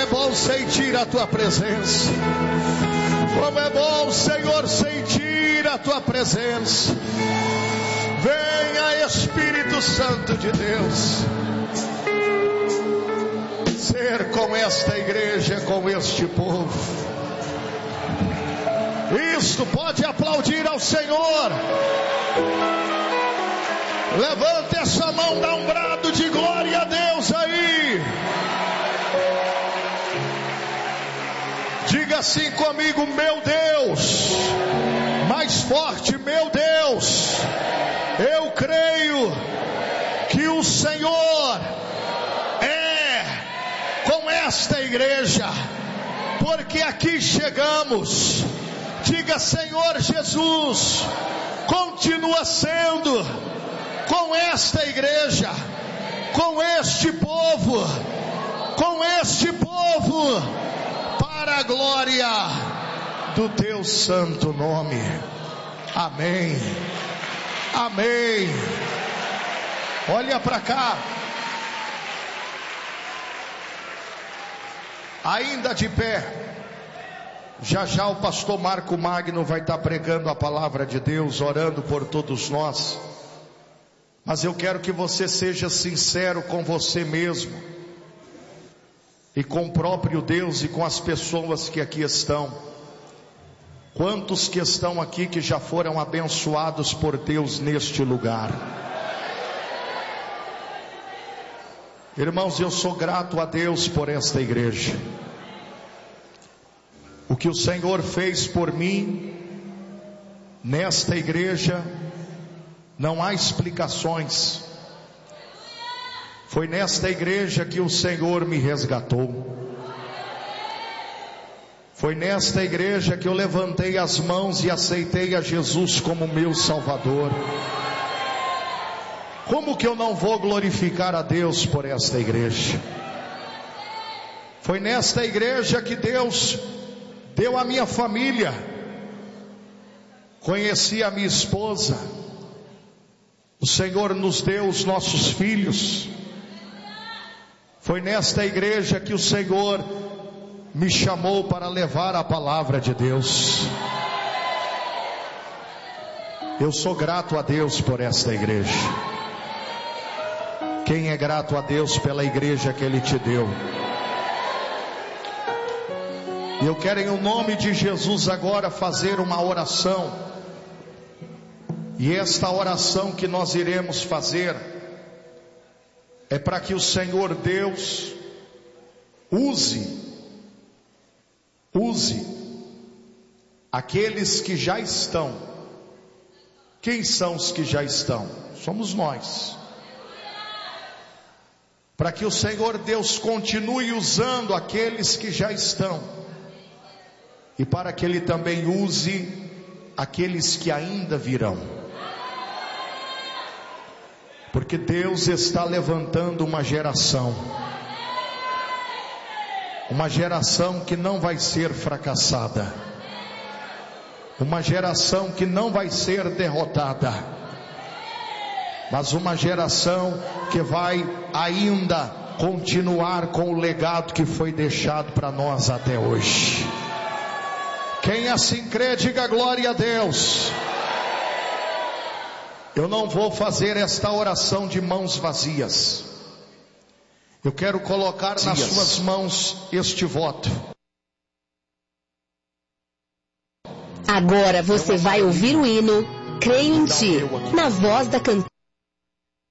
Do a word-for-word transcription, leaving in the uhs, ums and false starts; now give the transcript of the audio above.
é bom sentir a tua presença. Como é bom, Senhor, sentir a tua presença. Venha, Espírito Santo de Deus, ser com esta igreja, com este povo. Isto, pode aplaudir ao Senhor. Levante essa mão, dá um brado de glória a Deus aí. Diga assim comigo: meu Deus. Mais forte: meu Deus. Eu creio que o Senhor é com esta igreja, porque aqui chegamos. Diga: Senhor Jesus, continua sendo com esta igreja, com este povo, com este povo, para a glória do teu santo nome. Amém. Amém. Olha para cá. Ainda de pé. Já já o pastor Marco Magno vai estar pregando a palavra de Deus, orando por todos nós. Mas eu quero que você seja sincero com você mesmo, e com o próprio Deus, e com as pessoas que aqui estão. Quantos que estão aqui que já foram abençoados por Deus neste lugar? Irmãos, eu sou grato a Deus por esta igreja. O que o Senhor fez por mim nesta igreja, não há explicações. Foi nesta igreja que o Senhor me resgatou. Foi nesta igreja que eu levantei as mãos e aceitei a Jesus como meu Salvador. Como que eu não vou glorificar a Deus por esta igreja? Foi nesta igreja que Deus deu a minha família. Conheci a minha esposa. O Senhor nos deu os nossos filhos. Foi nesta igreja que o Senhor me chamou para levar a palavra de Deus. Eu sou grato a Deus por esta igreja. Quem é grato a Deus pela igreja que Ele te deu? E eu quero, em nome de Jesus, agora fazer uma oração. E esta oração que nós iremos fazer é para que o Senhor Deus use, use aqueles que já estão. Quem são os que já estão? Somos nós. Para que o Senhor Deus continue usando aqueles que já estão. E para que Ele também use aqueles que ainda virão. Porque Deus está levantando uma geração. Uma geração que não vai ser fracassada. Uma geração que não vai ser derrotada. Mas uma geração que vai ainda continuar com o legado que foi deixado para nós até hoje. Quem assim crê, diga glória a Deus. Eu não vou fazer esta oração de mãos vazias. Eu quero colocar nas suas mãos este voto. Agora você vai ouvir o hino Creio em Ti, na voz da cantora